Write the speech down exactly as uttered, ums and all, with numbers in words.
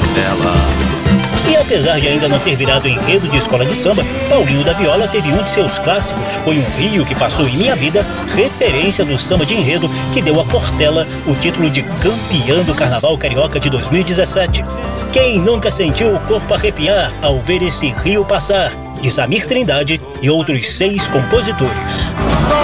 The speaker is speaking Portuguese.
Portela. E apesar de ainda não ter virado enredo de escola de samba, Paulinho da Viola teve um de seus clássicos, Foi um Rio que Passou em Minha Vida, referência do samba de enredo que deu a Portela o título de campeã do Carnaval Carioca de dois mil e dezessete. Quem nunca sentiu o corpo arrepiar ao ver esse rio passar? De Samir Trindade e outros seis compositores.